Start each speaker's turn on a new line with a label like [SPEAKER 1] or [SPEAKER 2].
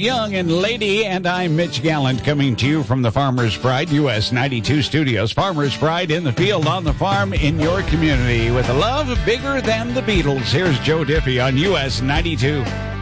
[SPEAKER 1] Young and Lady, and I'm Mitch Gallant coming to you from the Farmer's Pride US 92 studios. Farmer's Pride in the field, on the farm, in your community with a love bigger than the Beatles. Here's Joe Diffie on US 92.